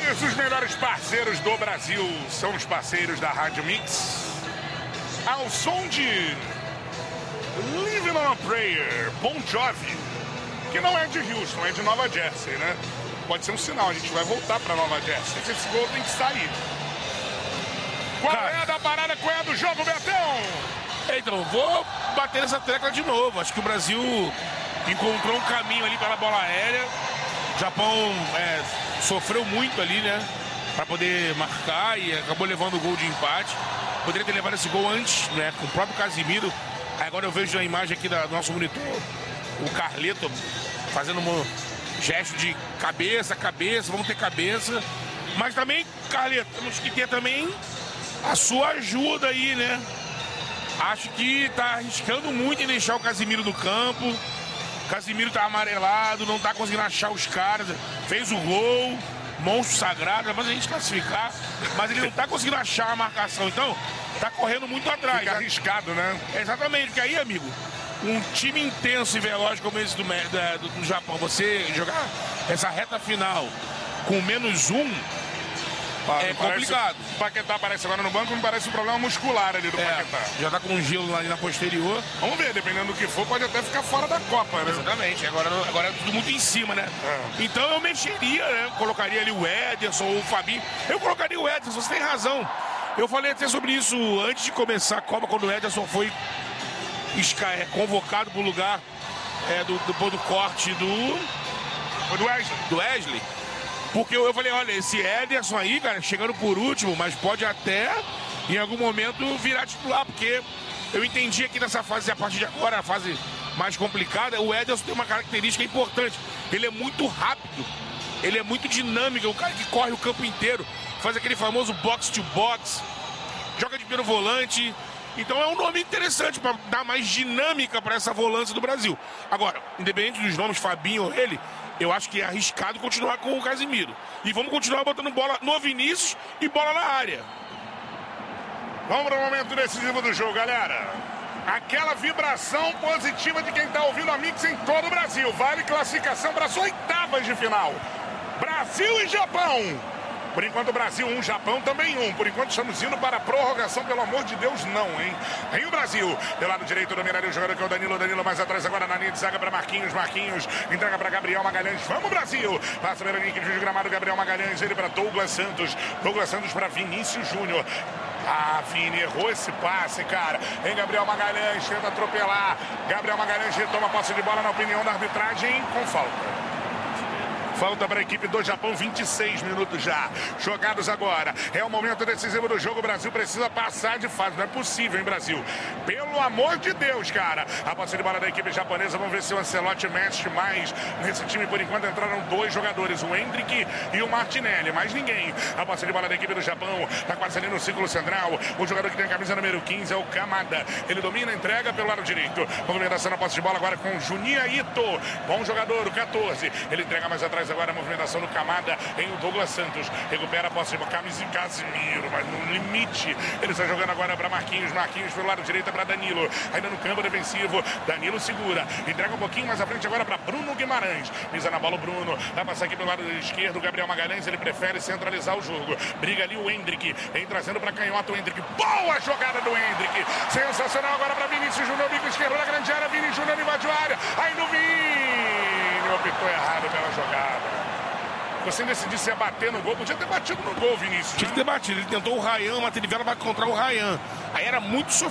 senhores, os melhores parceiros do Brasil são os parceiros da Rádio Mix. Ao som de Living on a Prayer, Bon Jovi, que não é de Houston, é de Nova Jersey, né? Pode ser um sinal, a gente vai voltar para Nova Jersey. Esse gol tem que sair. Qual é da parada, qual é do jogo, Betão? Então, vou bater nessa tecla de novo. Acho que o Brasil encontrou um caminho ali pela bola aérea. O Japão sofreu muito ali, né? Para poder marcar e acabou levando o gol de empate. Poderia ter levado esse gol antes, né? Com o próprio Casimiro. Agora eu vejo a imagem aqui do nosso monitor, o Carleto fazendo um gesto de cabeça, vamos ter cabeça. Mas também, Carleto, temos que ter também a sua ajuda aí, né? Acho que tá arriscando muito em deixar o Casimiro no campo. O Casimiro tá amarelado, não tá conseguindo achar os caras. Fez o gol, monstro sagrado, mas a gente classificar. Mas ele não tá conseguindo achar a marcação. Então, tá correndo muito atrás. Fica arriscado, né? Exatamente, porque aí, amigo, um time intenso e veloz como esse do Japão, você jogar essa reta final com -1, é complicado. O Paquetá aparece agora no banco, me parece um problema muscular ali do Paquetá. Já tá com um gelo ali na posterior. Vamos ver, dependendo do que for, pode até ficar fora da Copa, né? Exatamente, agora é tudo muito em cima, né? Então eu mexeria, né? Colocaria ali o Ederson ou o Fabinho. Eu colocaria o Ederson, você tem razão. Eu falei até sobre isso antes de começar a Copa, quando o Ederson foi convocado para o lugar do corte do Wesley. Porque eu falei, olha, esse Ederson aí, cara, chegando por último, mas pode até, em algum momento, virar titular, porque eu entendi que nessa fase, a partir de agora, a fase mais complicada, o Ederson tem uma característica importante. Ele é muito rápido, ele é muito dinâmico, é um cara que corre o campo inteiro, faz aquele famoso box-to-box, joga de primeiro volante. Então é um nome interessante para dar mais dinâmica para essa volância do Brasil. Agora, independente dos nomes, Fabinho ou ele, eu acho que é arriscado continuar com o Casimiro. E vamos continuar botando bola no Vinícius e bola na área. Vamos para o momento decisivo do jogo, galera. Aquela vibração positiva de quem está ouvindo a Mix em todo o Brasil. Vale classificação para as oitavas de final. Brasil e Japão. Por enquanto, Brasil 1, Japão também 1. Por enquanto, estamos indo para a prorrogação. Pelo amor de Deus, não, hein? Tem o Brasil. Pelo lado direito, dominaria o jogador que é o Danilo. Danilo mais atrás agora na linha de zaga para Marquinhos. Marquinhos entrega para Gabriel Magalhães. Vamos, Brasil! Passa pela linha de gramado, Gabriel Magalhães. Ele para Douglas Santos. Douglas Santos para Vinícius Júnior. Ah, Vini, errou esse passe, cara. Em Gabriel Magalhães, tenta atropelar. Gabriel Magalhães retoma a posse de bola na opinião da arbitragem com falta. Falta para a equipe do Japão, 26 minutos já. Jogados agora. É o momento decisivo do jogo. O Brasil precisa passar de fase. Não é possível, hein, Brasil? Pelo amor de Deus, cara. A posse de bola da equipe japonesa. Vamos ver se o Ancelotti mexe mais. Nesse time, por enquanto, entraram dois jogadores. O Hendrick e o Martinelli. Mais ninguém. A posse de bola da equipe do Japão. Está quase ali no círculo central. O jogador que tem a camisa número 15 é o Kamada. Ele domina, entrega pelo lado direito. Movimentação na posse de bola agora com o Juninho Ito. Bom jogador, o 14. Ele entrega mais atrás agora a movimentação do Kamada em o Douglas Santos. Recupera a posse de camisa de Casimiro, mas no limite. Ele está jogando agora para Marquinhos. Marquinhos pelo lado direito para Danilo. Ainda no campo defensivo. Danilo segura. Entrega um pouquinho mais à frente agora para Bruno Guimarães. Pisa na bola o Bruno. Vai passar aqui pelo lado esquerdo. Gabriel Magalhães. Ele prefere centralizar o jogo. Briga ali o Hendrick. Vem trazendo para canhota o Hendrick. Boa jogada do Hendrick. Sensacional agora para Vinícius Júnior. Bico esquerdo na grande área. Vinícius Júnior invadiu a área. Aí no Vini. Optou errado pela jogada. Você decidir se ia bater no gol, podia ter batido no gol, Vinícius. Tinha que ter batido. Ele tentou o Ryan, uma trivela para encontrar o Ryan. Aí era muito sofrido.